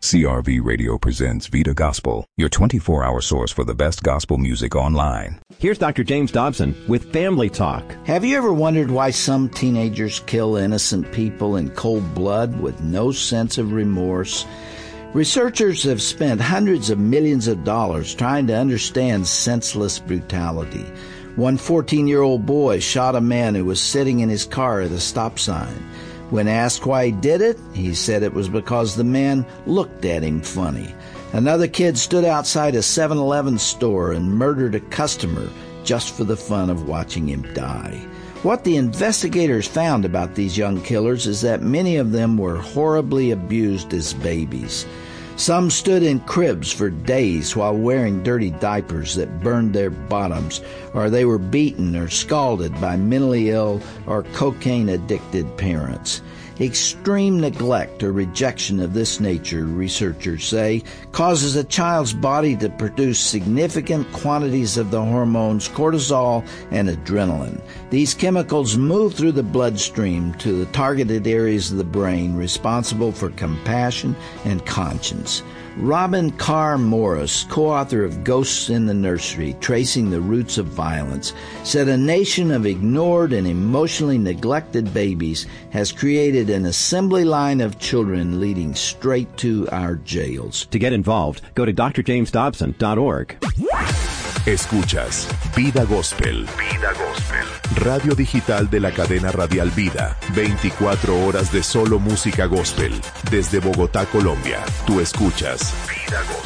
CRV Radio presents Vita Gospel, your 24-hour source for the best gospel music online. Here's Dr. James Dobson with Family Talk. Have you ever wondered why some teenagers kill innocent people in cold blood with no sense of remorse? Researchers have spent hundreds of millions of dollars trying to understand senseless brutality. One 14-year-old boy shot a man who was sitting in his car at a stop sign. When asked why he did it, he said it was because the man looked at him funny. Another kid stood outside a 7-Eleven store and murdered a customer just for the fun of watching him die. What the investigators found about these young killers is that many of them were horribly abused as babies. Some stood in cribs for days while wearing dirty diapers that burned their bottoms, or they were beaten or scalded by mentally ill or cocaine-addicted parents. Extreme neglect or rejection of this nature, researchers say, causes a child's body to produce significant quantities of the hormones cortisol and adrenaline. These chemicals move through the bloodstream to the targeted areas of the brain responsible for compassion and conscience. Robin Carr Morris, co-author of Ghosts in the Nursery, Tracing the Roots of Violence, said a nation of ignored and emotionally neglected babies has created an assembly line of children leading straight to our jails. To get involved, go to drjamesdobson.org. Escuchas Vida Gospel. Vida Gospel. Radio digital de la cadena radial Vida. 24 horas de solo música gospel. Desde Bogotá, Colombia. Tú escuchas Vida Gospel.